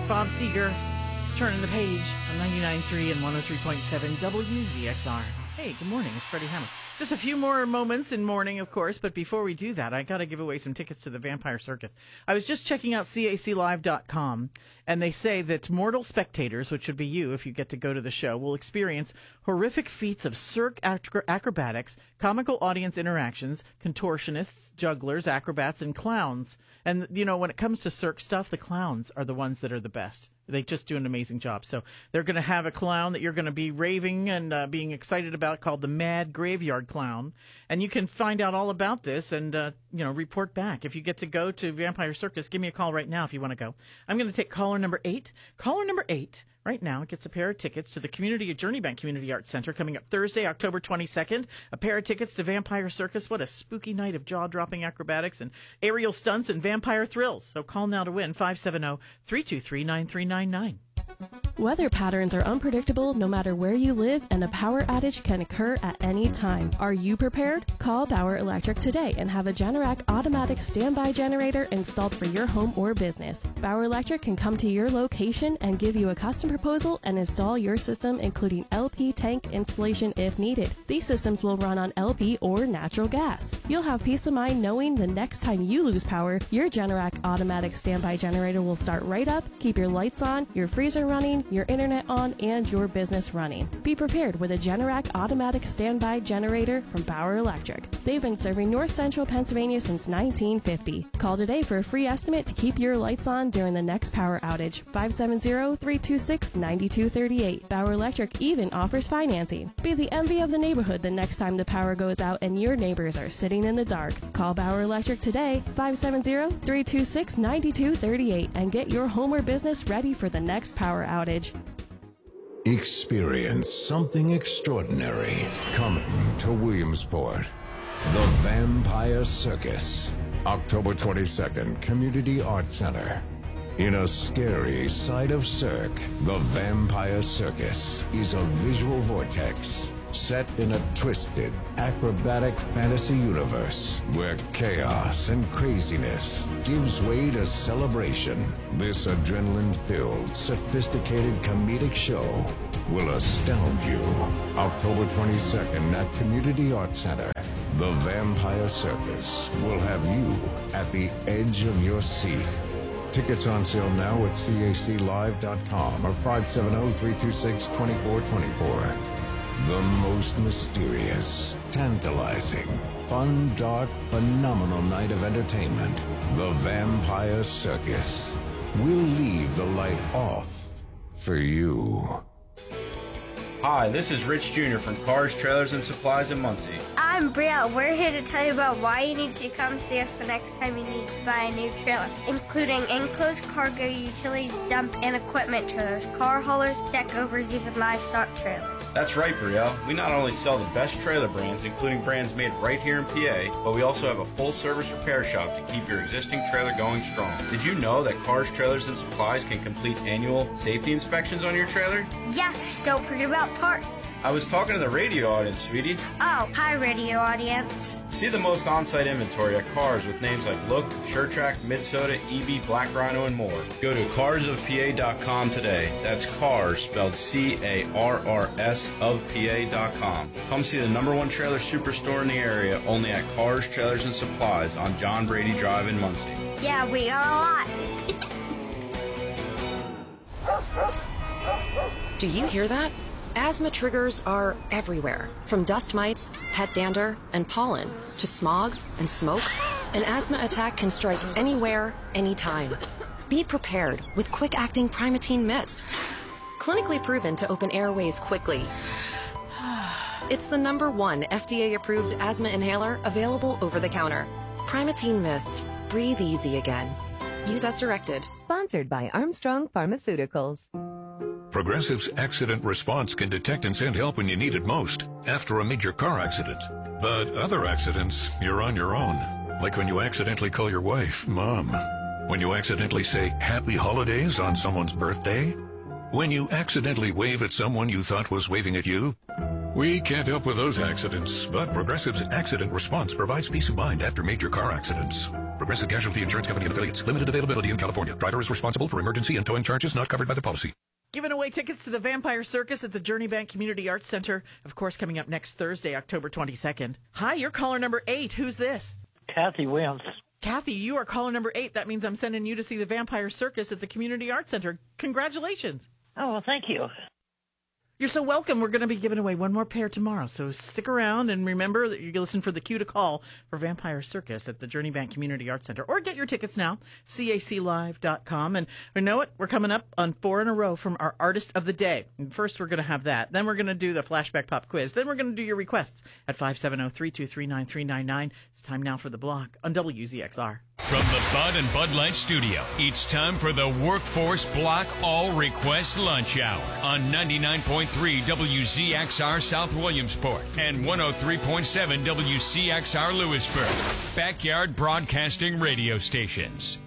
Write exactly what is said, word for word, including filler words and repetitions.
Bob Seger, turning the page on ninety-nine point three and one oh three point seven W Z X R. Hey, good morning. It's Freddie Hammond. Just a few more moments in morning, of course, but before we do that, I got to give away some tickets to the Vampire Circus. I was just checking out C A C live dot com, and they say that mortal spectators, which would be you if you get to go to the show, will experience horrific feats of cirque acro- acrobatics, comical audience interactions, contortionists, jugglers, acrobats, and clowns. And, you know, when it comes to cirque stuff, the clowns are the ones that are the best. They just do an amazing job. So they're going to have a clown that you're going to be raving and uh, being excited about called the Mad Graveyard Clown. And you can find out all about this and, uh, you know, report back. If you get to go to Vampire Circus, give me a call right now if you want to go. I'm going to take caller number eight. Caller number eight right now gets a pair of tickets to the Community Journey Bank Community Arts Center coming up Thursday, October twenty-second. A pair of tickets to Vampire Circus. What a spooky night of jaw-dropping acrobatics and aerial stunts and vampire thrills. So call now to win five seven zero, three two three, nine three nine nine. Weather patterns are unpredictable no matter where you live, and a power outage can occur at any time. Are you prepared? Call Bauer Electric today and have a Generac automatic standby generator installed for your home or business. Bauer Electric can come to your location and give you a custom proposal and install your system, including L P tank installation if needed. These systems will run on L P or natural gas. You'll have peace of mind knowing the next time you lose power, your Generac automatic standby generator will start right up, keep your lights on, your freezer running, your internet on, and your business running. Be prepared with a Generac automatic standby generator from Bauer Electric. They've been serving North Central Pennsylvania since nineteen fifty. Call today for a free estimate to keep your lights on during the next power outage. five seven zero, three two six, nine two three eight. Bauer Electric even offers financing. Be the envy of the neighborhood the next time the power goes out and your neighbors are sitting in the dark. Call Bauer Electric today, five seven zero, three two six, nine two three eight, and get your home or business ready for the next power outage. Experience something extraordinary coming to Williamsport. The Vampire Circus, October twenty-second, Community Arts Center. In a scary side of Cirque, the Vampire Circus is a visual vortex set in a twisted, acrobatic fantasy universe where chaos and craziness gives way to celebration. This adrenaline-filled, sophisticated comedic show will astound you. October twenty-second at Community Arts Center. The Vampire Circus will have you at the edge of your seat. Tickets on sale now at C A C live dot com or five seven zero, three two six, two four two four. The most mysterious, tantalizing, fun, dark, phenomenal night of entertainment. The Vampire Circus. We'll leave the light off for you. Hi, this is Rich Junior from Cars, Trailers, and Supplies in Muncie. I'm Brielle. We're here to tell you about why you need to come see us the next time you need to buy a new trailer, including enclosed cargo, utility dump, and equipment trailers, car haulers, deck overs, even livestock trailers. That's right, Brielle. We not only sell the best trailer brands, including brands made right here in P A, but we also have a full-service repair shop to keep your existing trailer going strong. Did you know that Cars, Trailers, and Supplies can complete annual safety inspections on your trailer? Yes, don't forget about parts. I was talking to the radio audience, sweetie. Oh, hi, radio audience. See the most on-site inventory at Cars with names like Look, SureTrack, Midsoda, E B, Black Rhino, and more. Go to cars of P A dot com today. That's Cars, spelled C A R R S of P A dot com. Come see the number one trailer superstore in the area, only at Cars, Trailers, and Supplies on John Brady Drive in Muncie. Yeah, we got a lot. Do you hear that? Asthma triggers are everywhere, from dust mites, pet dander, and pollen, to smog and smoke. An asthma attack can strike anywhere, anytime. Be prepared with quick-acting Primatene Mist. Clinically proven to open airways quickly. It's the number one F D A-approved asthma inhaler available over the counter. Primatene Mist. Breathe easy again. Use as directed. Sponsored by Armstrong Pharmaceuticals. Progressive's accident response can detect and send help when you need it most, after a major car accident. But other accidents, you're on your own. Like when you accidentally call your wife Mom. When you accidentally say Happy Holidays on someone's birthday. When you accidentally wave at someone you thought was waving at you. We can't help with those accidents, but Progressive's accident response provides peace of mind after major car accidents. Progressive Casualty Insurance Company and affiliates. Limited availability in California. Driver is responsible for emergency and towing charges not covered by the policy. Giving away tickets to the Vampire Circus at the Journey Bank Community Arts Center, of course, coming up next Thursday, October twenty-second. Hi, you're caller number eight. Who's this? Kathy Williams. Kathy, you are caller number eight. That means I'm sending you to see the Vampire Circus at the Community Arts Center. Congratulations. Oh, well, thank you. You're so welcome. We're going to be giving away one more pair tomorrow, so stick around and remember that you can listen for the cue to call for Vampire Circus at the Journey Bank Community Arts Center, or get your tickets now, C A C live dot com. And you know what? We're coming up on four in a row from our Artist of the Day. And first, we're going to have that. Then we're going to do the Flashback Pop Quiz. Then we're going to do your requests at five seven zero, three two three, nine three nine nine. It's time now for the block on W Z X R. From the Bud and Bud Light Studio, it's time for the Workforce Block All Request Lunch Hour on ninety-nine point three W Z X R South Williamsport and one oh three point seven W C X R Lewisburg. Backyard Broadcasting Radio Stations.